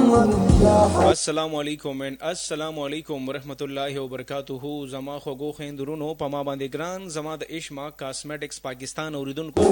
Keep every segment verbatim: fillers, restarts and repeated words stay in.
السلام علیکم and السلام علیکم ورحمت الله وبرکاتہ. زما خوږو خویندرونو په ما باندې ګران زما د اشما کاسمیټکس پاکستان اوریدونکو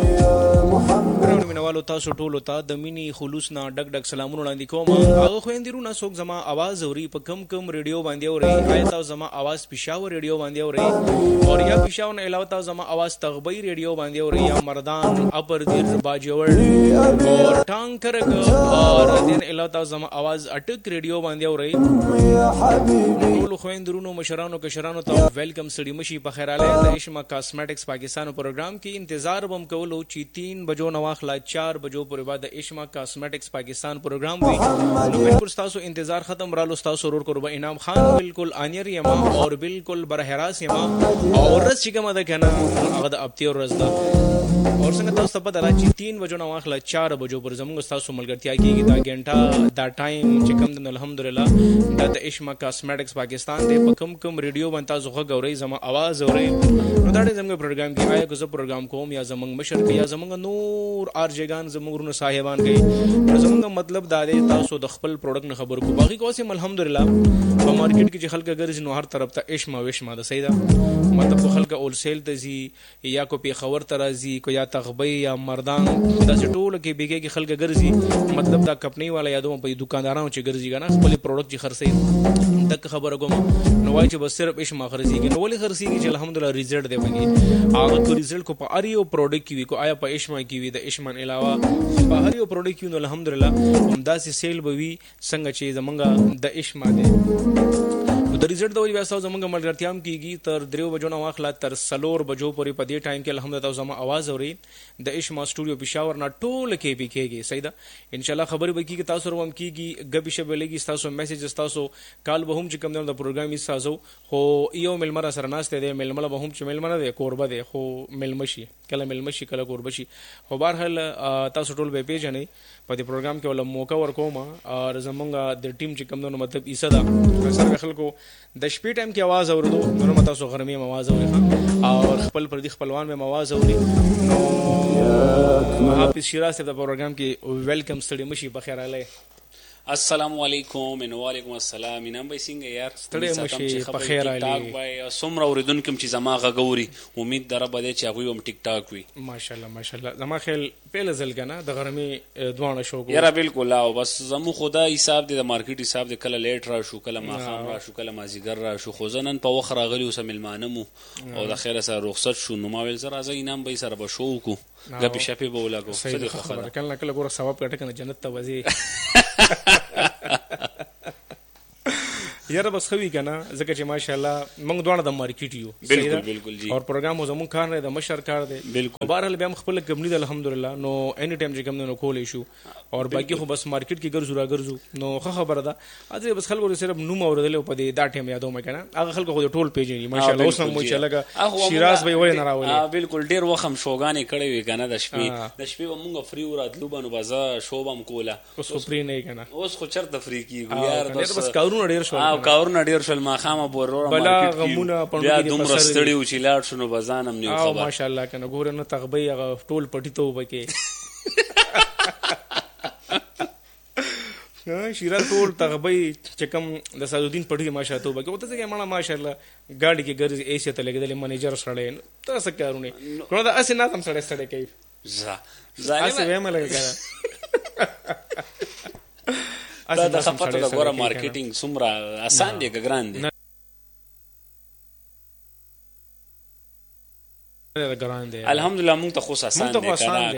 ګرانو مینوالو تاسو ټولو ته د مینی خلوص نه ډک ډک سلامونه وړاندې کوم. هغه خویندرونه څوک زما आवाज اوري په کم کم ریډیو باندې اوري آیا تاسو زما आवाज پېښور ریډیو باندې اوري او یا پېښور نه علاوه تاسو زما आवाज تغبی ریډیو باندې اوري یا مردان اپر دیر باجوړ اور ټانګ کرګ اور دین علاوه تاسو زما आवाज اټک ریډیو باندې اوري. ټول خويندرونو مشرانو کشرانو ته ویلکم سړي مشي په خیر اله د اشما کاسمیټکس پاکستان پروګرام کې انتظار بم کولو چې تین بجو نواخلا چار بجو پر بعد د اشما کاسمیټکس پاکستان پروګرام وي. نو بالکل تاسو انتظار ختم رالو تاسو ورور قربا انعام خان بالکل انیر یما اور بالکل برهراس یما اور رس چې کومه ده کنه هغه د ابتی اور رس ده اور څنګه تاسو ته پته را چې تین بجو نواخلا چار بجو پر زموږ تاسو ملګرتیا کیږي دا غنټه دا ټایم چې کوم د الحمدلله دا د اشما کاسمیټکس پاکستان دی په کوم کوم ریډیو باندې تاسو غږ اورئ زما आवाज اورئ نو دا زموږ پروګرام کې آیا که زه پروګرام کوم یا زموږ مشر کې یا زموږ نور ارجګان زموږ رونو صاحبان کې زموږ مطلب دا دی تاسو د خپل پروډکټ نه خبر کو باقي کوم الحمدلله په مارکیټ کې چې خلک ګرځي نو هر طرف ته اشما وشما ده صحیح ده مطلب خو خلک اول سیل ته زی یا کو په خبر ترازی کو یا تغبی یا مردان دا ټول کې بیګه کې خلک ګرځي مطلب دا کمپنی والا یادو په دکاندارانو چې ګرځي کنه خپل پروډکټ چې خرڅي دک خبره کوم نو وای چې بس صرف اشما خرڅيږي نو ولې خرڅيږي چې الحمدلله ریزلټ دی وږي هغه کو ریزلټ کو په اریو پروډکټ کې وي کو آیا په اشما کې وي د اشما علاوه په اریو پروډکټ کې نو الحمدلله همداسې سیل بوي څنګه چې زمونږ د اشما دی د ریزلټ د وجې بیا تاسو زموږ ملګرتیا هم کیږي تر دریو بجو نه واخله تر څلور بجو پورې په دې ټایم کې الحمدلله تاسو زما आवाज اورئ د اشما سټوډیو پېښور نه ټول کې به کېږي صحیح ده ان شاء الله خبرې به کېږي تاسو هم کېږي غبي شبه لګي تاسو میسج تاسو کال به هم چې کوم د پروګرام یې تاسو خو یو ملمر سره ناشته دی ململ به هم چې ملمنه دی قربه دی خو ملمشي کله ملمشي کله قربشي خو بهرحال تاسو ټول به پیژنئ په دې پروګرام کې ول موقع ورکوم او زمونږ د ټیم چې کوم نو مطلب ایسه ده سره خلکو د شپې ټایم کې आवाज اورو نو متاسو تاسو غرمې आवाज اوري او خپل پر دې خپلوان مې आवाज اوري نو حافظ شیراز ته د پروګرام کې ویلکم ستړي مشي په خیر اله السلام علیکم ان وعلیکم السلام نام به څنګه یار ستړي مشي په خیر اله وای سمره اوریدونکم چې زما غغوري امید در به دې چې هغه هم ټیک ټاک وي ماشاءالله ماشاءالله زما خیال پهل ځل کنه د غرمې دوانه شو کو یاره بالکل او بس زمو خدا حساب دې د مارکیټ حساب دې کله لیټ را شو کله ماخام را شو کله مازیګر را شو خو ځنن په وخت راغلی اوس ملمانمو او د خیر سره رخصت شو نو ما ویل زره ځای نام به سره به شو کو غبي شپې به ولاګو صدق خبره کله کله ګور ثواب کټه کنه جنت ته وځي یاره بس خوي کنه ځکه چې ماشاءالله موږ دوه د مارکیټ یو بالکل بالکل جی اور پروګرام زمون کار نه د مشر کار دی بالکل بهرحال بیا خپل کمپنی د الحمدلله نو اني ټایم چې کوم نو کولې شو اور باقي خو بس مارکیټ کې ګرځو را ګرځو نو خه خبره ده اځه بس خلکو صرف نوم اوردل په دې دا ټایم یادو مې کنه هغه خلکو خو ټول پیژني ماشاءالله اوس هم چې لګه شیراز به وای نه راولي بالکل ډیر وخم شوګانې کړې وي کنه د شپې د شپې موږ فری وراتلو باندې بازار شوبم کوله اوس خو فری نه کنه اوس خو چرته فری کیږي یار بس کارونه ډیر شو او کارونه ډیر شو ما خامه بورور مارکیټ غمونه بیا دومره ستړي و چې لاړ شنو بزانم نیو خبر او ماشاءالله کنه ګور نه تغبی هغه ټول پټی ته وبکه شیراز ټول تغبی چې کوم د سعودین پټی ماشاءالله ته وبکه وته څنګه مړه ماشاءالله ګاډي کې ګرځي ایسه ته لګیدل منیجر سره تاسو کارونه کړه دا اسه نه تم سره سره کوي ز ظالم اسه وېم لګا دا د خپل د ګوره مارکیټینګ څومره آسان دی که ګران دی الحمدلله موږ ته خو آسان دی کنه